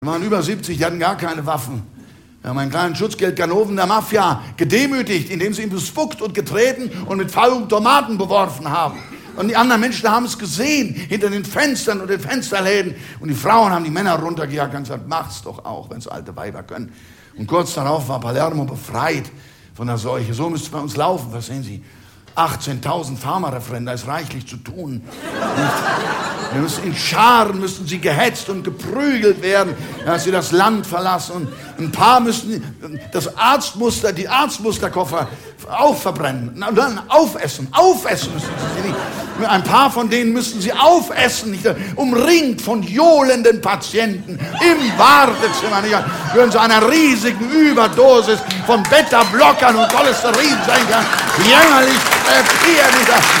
Wir waren über 70, die hatten gar keine Waffen. Wir haben einen kleinen Schutzgeldganoven der Mafia gedemütigt, indem sie ihn bespuckt und getreten und mit faulen Tomaten beworfen haben. Und die anderen Menschen haben es gesehen, hinter den Fenstern und den Fensterläden. Und die Frauen haben die Männer runtergejagt und gesagt, macht's doch auch, wenn es alte Weiber können. Und kurz darauf war Palermo befreit von der Seuche. So müsste es bei uns laufen, was sehen Sie? 18.000 Pharmareferenten, da ist reichlich zu tun. Wir müssen in Scharen müssen sie gehetzt und geprügelt werden, dass sie das Land verlassen. Und ein paar müssen die Arztmusterkoffer auch verbrennen und dann aufessen müssen sie. Ein paar von denen müssten sie aufessen, nicht? Umringt von johlenden Patienten im Wartezimmer. Nicht? Würden zu einer riesigen Überdosis von Beta-Blockern und Cholesterinsenkern jämmerlich krepieren.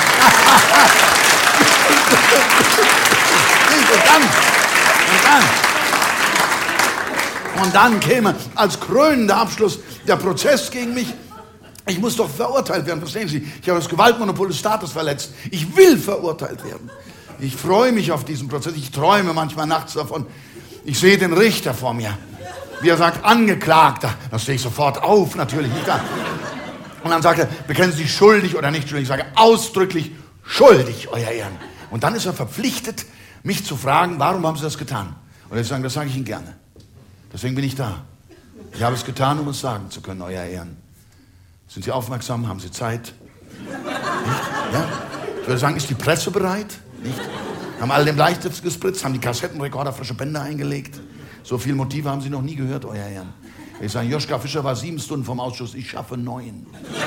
Und dann käme als krönender Abschluss der Prozess gegen mich. Ich muss doch verurteilt werden, verstehen Sie? Ich habe das Gewaltmonopol des Staates verletzt. Ich will verurteilt werden. Ich freue mich auf diesen Prozess. Ich träume manchmal nachts davon. Ich sehe den Richter vor mir. Wie er sagt, Angeklagter. Da stehe ich sofort auf, natürlich nicht. Und dann sagt er, bekennen Sie sich schuldig oder nicht schuldig? Ich sage ausdrücklich schuldig, Euer Ehren. Und dann ist er verpflichtet, mich zu fragen, warum haben Sie das getan? Und ich sage, das sage ich Ihnen gerne. Deswegen bin ich da. Ich habe es getan, um es sagen zu können, Euer Ehren. Sind Sie aufmerksam? Haben Sie Zeit? Nicht? Ja? Ich würde sagen, ist die Presse bereit? Nicht? Haben alle den Bleistift gespritzt? Haben die Kassettenrekorder frische Bänder eingelegt? So viele Motive haben Sie noch nie gehört, Euer Ehren. Ich sage, Joschka Fischer war 7 Stunden vom Ausschuss, ich schaffe 9.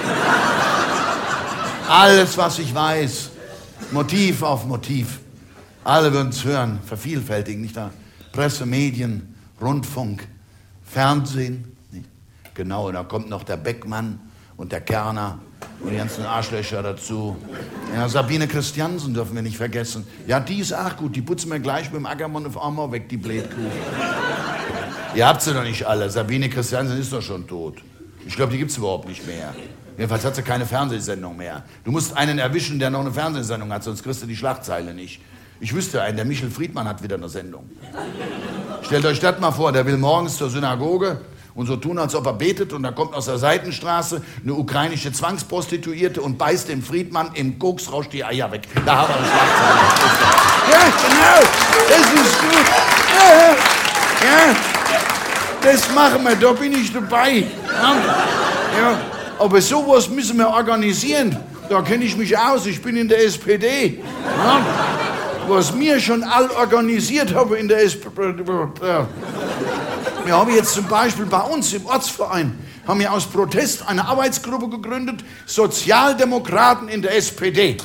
Alles, was ich weiß, Motiv auf Motiv. Alle würden es hören, vervielfältigen, nicht da? Presse, Medien, Rundfunk, Fernsehen. Nicht? Genau, da kommt noch der Beckmann und der Kerner und die ganzen Arschlöcher dazu. Ja, Sabine Christiansen dürfen wir nicht vergessen. Ja, die ist auch gut, die putzen wir gleich mit dem Ackermann auf einmal weg, die Blätkuh. Ihr habt sie doch nicht alle. Sabine Christiansen ist doch schon tot. Ich glaube, die gibt es überhaupt nicht mehr. Jedenfalls hat sie keine Fernsehsendung mehr. Du musst einen erwischen, der noch eine Fernsehsendung hat, sonst kriegst du die Schlagzeile nicht. Ich wüsste einen, der Michel Friedmann hat wieder eine Sendung. Stellt euch das mal vor, der will morgens zur Synagoge und so tun, als ob er betet, und da kommt aus der Seitenstraße eine ukrainische Zwangsprostituierte und beißt dem Friedmann im Koksrausch die Eier weg. Da haben wir eine Schlagzeile. Ja, genau, das ist gut. Ja, das machen wir, da bin ich dabei. Ja, aber sowas müssen wir organisieren. Da kenne ich mich aus, ich bin in der SPD. Ja, was wir schon all organisiert haben in der SPD. Wir haben jetzt zum Beispiel bei uns im Ortsverein, haben wir aus Protest eine Arbeitsgruppe gegründet, Sozialdemokraten in der SPD.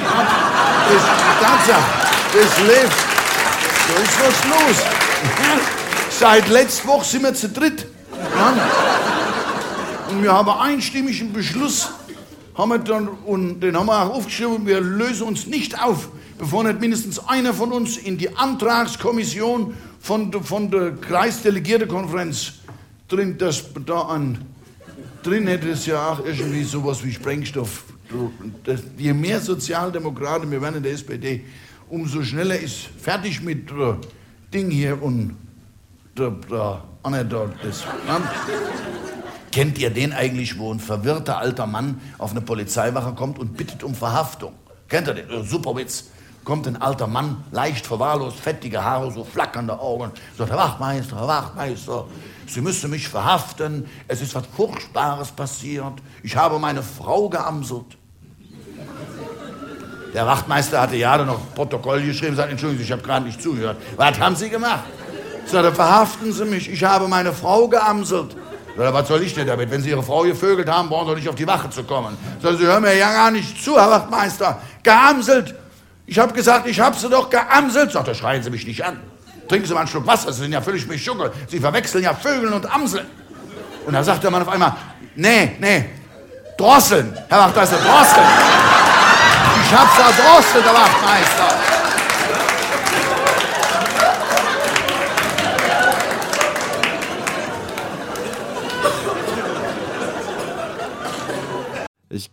Das lebt. Da ist was los. Seit letzter Woche sind wir zu dritt. Und wir haben einstimmig einen Beschluss, und den haben wir auch aufgeschrieben, wir lösen uns nicht auf, bevor nicht mindestens einer von uns in die Antragskommission von der Kreisdelegiertenkonferenz drin, drin hätte es ja auch irgendwie sowas wie Sprengstoff. Je mehr Sozialdemokraten wir werden in der SPD, umso schneller ist fertig mit Ding hier und das. Kennt ihr den eigentlich, wo ein verwirrter alter Mann auf eine Polizeiwache kommt und bittet um Verhaftung? Kennt ihr den? Super Witz. Kommt ein alter Mann, leicht verwahrlost, fettige Haare, so flackernde Augen. Sagt, Herr Wachtmeister, Sie müssen mich verhaften. Es ist was Furchtbares passiert. Ich habe meine Frau geamselt. Der Wachtmeister hatte ja noch Protokoll geschrieben, sagt, entschuldigen Sie, ich habe gerade nicht zugehört. Was haben Sie gemacht? Sagt er, verhaften Sie mich, ich habe meine Frau geamselt. Sagt er, was soll ich denn damit? Wenn Sie Ihre Frau gevögelt haben, brauchen Sie nicht auf die Wache zu kommen. Sagt er, Sie hören mir ja gar nicht zu, Herr Wachtmeister. Geamselt. Ich habe gesagt, ich habe sie doch geamselt. Sagt er, schreien Sie mich nicht an. Trinken Sie mal einen Schluck Wasser, Sie sind ja völlig Mischugge. Sie verwechseln ja Vögeln und Amseln. Und da sagt der Mann auf einmal, nee, drosseln. Herr Wachtmeister, drosseln. Ich hab's erdrosselt, Herr Wachtmeister.